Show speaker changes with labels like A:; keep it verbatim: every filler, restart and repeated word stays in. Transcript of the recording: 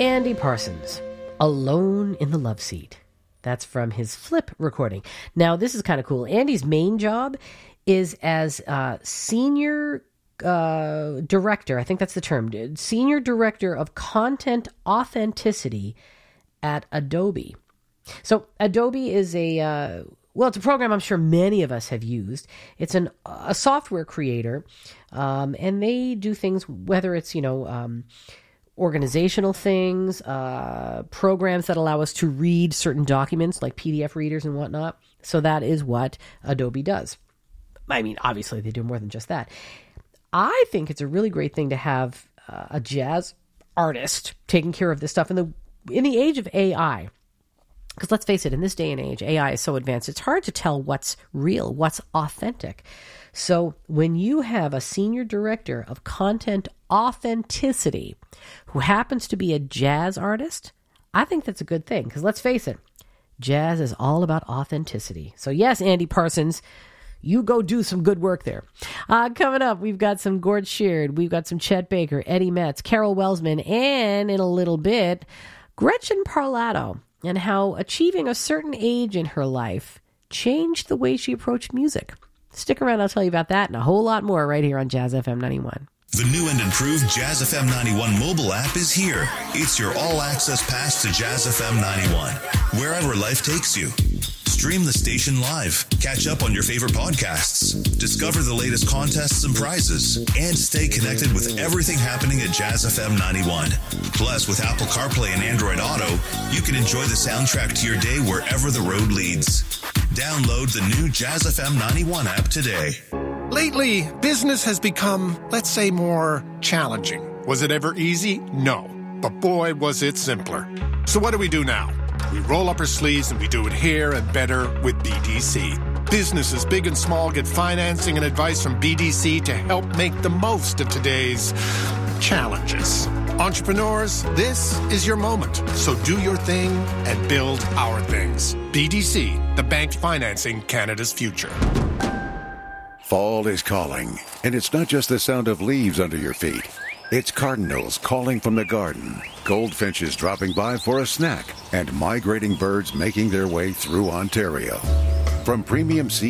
A: Andy Parsons, Alone in the Love Seat. That's from his Flip recording. Now, this is kind of cool. Andy's main job is as uh, senior uh, director, I think that's the term, senior director of content authenticity at Adobe. So Adobe is a, uh, well, it's a program I'm sure many of us have used. It's an a software creator, um, and they do things, whether it's, you know, um, organizational things, uh, programs that allow us to read certain documents like P D F readers and whatnot. So that is what Adobe does. I mean, obviously they do more than just that. I think it's a really great thing to have uh, a jazz artist taking care of this stuff in the in the age of A I. Because let's face it, in this day and age, A I is so advanced, it's hard to tell what's real, what's authentic. So when you have a senior director of content authenticity who happens to be a jazz artist, I think that's a good thing. Because let's face it, jazz is all about authenticity. So yes, Andy Parsons, you go do some good work there. Uh, coming up, we've got some Gord Sheard, we've got some Chet Baker, Eddie Metz, Carol Welsman, and in a little bit, Gretchen Parlato, and how achieving a certain age in her life changed the way she approached music. Stick around, I'll tell you about that and a whole lot more right here on Jazz F M ninety-one.
B: The new and improved Jazz F M ninety-one mobile app is here. It's your all-access pass to Jazz F M ninety-one, wherever life takes you. Stream the station live, catch up on your favorite podcasts, discover the latest contests and prizes, and stay connected with everything happening at Jazz F M ninety-one. Plus, with Apple CarPlay and Android Auto, you can enjoy the soundtrack to your day wherever the road leads. Download the new Jazz F M ninety-one app today.
C: Lately, business has become, let's say, more challenging. Was it ever easy? No. But boy, was it simpler. So what do we do now? We roll up our sleeves and we do it here and better with B D C. Businesses big and small get financing and advice from B D C to help make the most of today's challenges. Entrepreneurs, this is your moment. So do your thing and build our things. B D C, the bank financing Canada's future.
D: Fall is calling, and it's not just the sound of leaves under your feet. It's cardinals calling from the garden, goldfinches dropping by for a snack, and migrating birds making their way through Ontario. From premium seed